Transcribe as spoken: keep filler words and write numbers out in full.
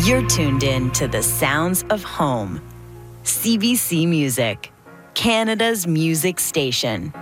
You're tuned in to the sounds of home. C B C Music, Canada's music station.